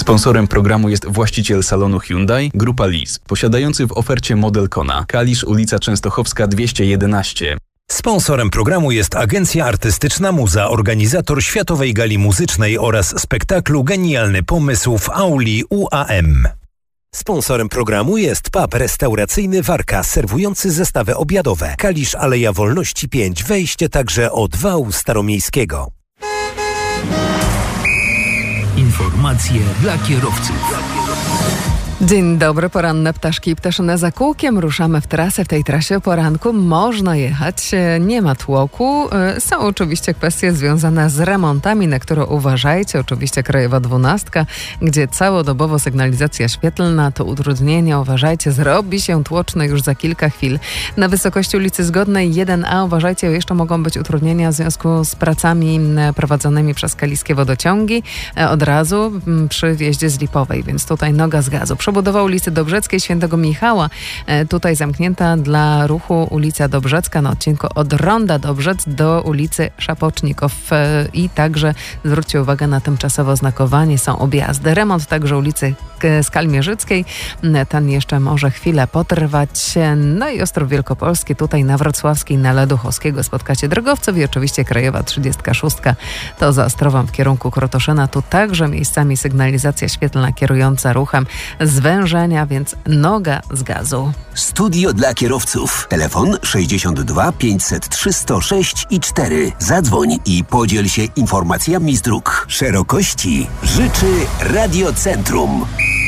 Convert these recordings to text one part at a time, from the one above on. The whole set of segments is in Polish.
Sponsorem programu jest właściciel salonu Hyundai, Grupa Lis, posiadający w ofercie model Kona. Kalisz, ulica Częstochowska 211. Sponsorem programu jest Agencja Artystyczna Muza, organizator Światowej Gali Muzycznej oraz spektaklu Genialny Pomysł w auli UAM. Sponsorem programu jest pub restauracyjny Warka, serwujący zestawy obiadowe. Kalisz, Aleja Wolności 5, wejście także od wału staromiejskiego. Informacje dla kierowców. Dzień dobry, poranne ptaszki i ptaszyne za kółkiem. Ruszamy w trasę. W tej trasie o poranku można jechać, nie ma tłoku. Są oczywiście kwestie związane z remontami, na które uważajcie. Oczywiście Krajowa 12, gdzie całodobowo sygnalizacja świetlna, to utrudnienia, uważajcie, zrobi się tłoczne już za kilka chwil. Na wysokości ulicy Zgodnej 1A uważajcie, jeszcze mogą być utrudnienia w związku z pracami prowadzonymi przez kaliskie wodociągi od razu przy wjeździe z Lipowej, więc tutaj noga z gazu. Przebudowa ulicy Dobrzeckiej Świętego Michała, tutaj zamknięta dla ruchu ulica Dobrzecka na odcinku od Ronda Dobrzec do ulicy Szapocznikow i także zwróćcie uwagę na tymczasowe oznakowanie, są objazdy. Remont także ulicy Skalmierzyckiej, ten jeszcze może chwilę potrwać. No i Ostrów Wielkopolski, tutaj na Wrocławskiej, na Leduchowskiego spotkacie drogowców i oczywiście Krajowa 36 to za Ostrowem w kierunku Krotoszyna, tu także miejscami sygnalizacja świetlna kierująca ruchem zwężenia, więc noga z gazu. Studio dla kierowców. Telefon 62 503 106 i 4. Zadzwoń i podziel się informacjami z dróg. Szerokości życzy Radiocentrum.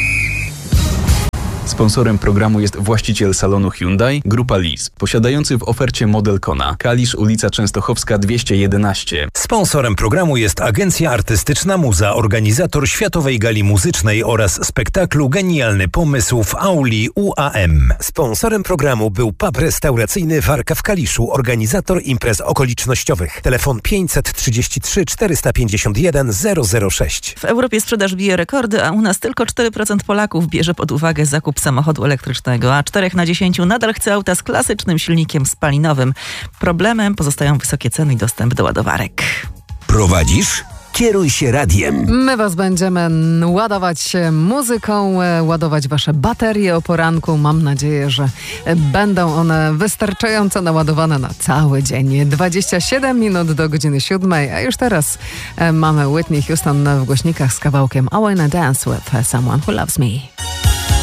Sponsorem programu jest właściciel salonu Hyundai, Grupa Lis, posiadający w ofercie model Kona. Kalisz, ulica Częstochowska 211. Sponsorem programu jest Agencja Artystyczna Muza, organizator Światowej Gali Muzycznej oraz spektaklu Genialny Pomysł w auli UAM. Sponsorem programu był pub restauracyjny Warka w Kaliszu, organizator imprez okolicznościowych. Telefon 533 451 006. W Europie sprzedaż bije rekordy, a u nas tylko 4% Polaków bierze pod uwagę zakup samochodu elektrycznego, a 4 na 10 nadal chce auta z klasycznym silnikiem spalinowym. Problemem pozostają wysokie ceny i dostęp do ładowarek. Prowadzisz? Kieruj się radiem. My was będziemy ładować muzyką, ładować wasze baterie o poranku. Mam nadzieję, że będą one wystarczająco naładowane na cały dzień. 27 minut do godziny 7, a już teraz mamy Whitney Houston w głośnikach z kawałkiem I Wanna Dance With Someone Who Loves Me.